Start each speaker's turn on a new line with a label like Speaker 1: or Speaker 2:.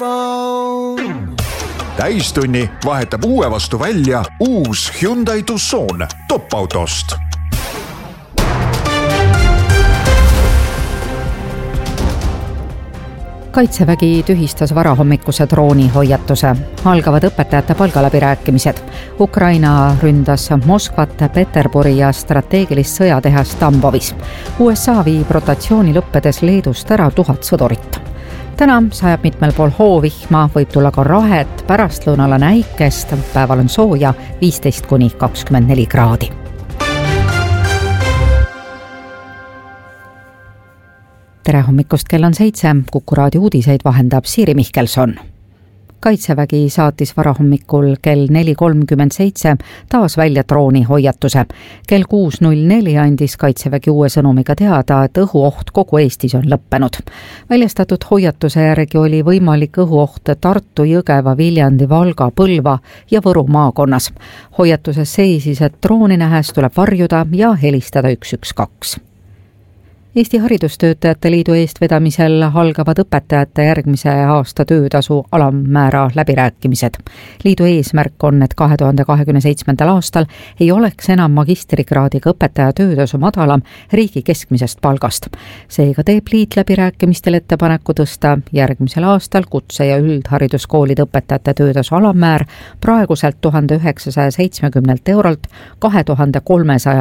Speaker 1: Täistunni vahetab uue vastu välja uus Hyundai Tucson top-autost.
Speaker 2: Kaitsevägi tühistas varahommikuse droonihoiatuse. Algavad õpetajate palgaläbirääkimised. Ukraina ründas Moskvat, Peterburi ja strateegilist sõjatehast Tambovis. USA viib rotatsiooni lõppedes Leedust ära 1000 sõdurit. Täna sajab mitmel pool hoovihma, võib tulla ka rahet, pärastlõunal on äikest, päeval on sooja 15–24 kraadi. Tere hommikust, kell on 7, Kuku raadio uudiseid vahendab Siiri Mihkelson. Kaitsevägi saatis varahommikul kell 4.37 taas välja droonihoiatuse. Kell 6.04 andis Kaitsevägi uue sõnumiga teada, et õhuoht kogu Eestis on lõppenud. Väljastatud hoiatuse järgi oli võimalik õhuoht Tartu, Jõgeva, Viljandi, Valga, Põlva ja Võru maakonnas. Hoiatuses seisis, et drooni nähes tuleb varjuda ja helistada 112. Eesti Haridustöötajate Liidu eestvedamisel algavad õpetajate järgmise aasta töötasu alammäära läbirääkimised. Liidu eesmärk on, et 2027. aastal ei oleks enam magistrikraadiga õpetaja töötasu madalam riigi keskmisest palgast. Seega teeb liit läbirääkimistel ettepaneku tõsta järgmisel aastal kutse- ja üldhariduskoolide õpetajate töötasu alammäär praeguselt 1970 eurolt 2300